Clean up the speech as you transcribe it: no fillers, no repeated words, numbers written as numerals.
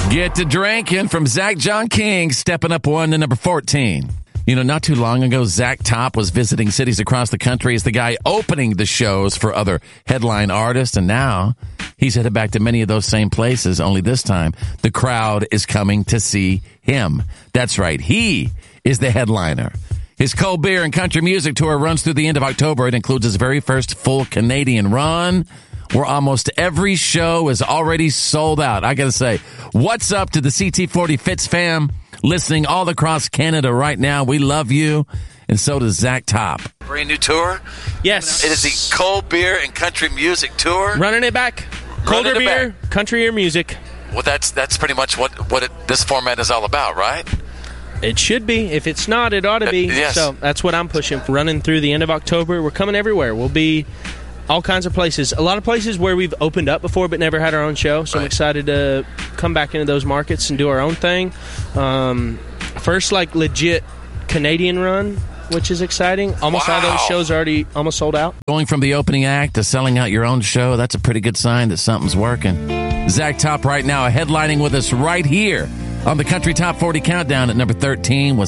Get to drinking from Zach John King, stepping up one to number 14. You know, not too long ago, Zach Top was visiting cities across the country as the guy opening the shows for other headline artists, and now he's headed back to many of those same places, only this time the crowd is coming to see him. That's right, he is the headliner. His cold beer and country music tour runs through the end of October. It includes his very first full Canadian run, where almost every show is already sold out. I got to say, what's up to the CT40 Fitz fam listening all across Canada right now? We love you, and so does Zach Top. Brand new tour? Yes. It is the cold beer and country music tour. Running it back. Colder beer, country or music. Well, that's pretty much what this format is all about, right? It should be. If it's not, it ought to be. Yes. So that's what I'm pushing for. Running through the end of October. We're coming everywhere. We'll be all kinds of places. A lot of places where we've opened up before but never had our own show. So I'm excited to come back into those markets and do our own thing. First, like, legit Canadian run, which is exciting. Almost all those shows are already almost sold out. Going from the opening act to selling out your own show, that's a pretty good sign that something's working. Zach Top right now headlining with us right here on the Country Top 40 Countdown at number 13 with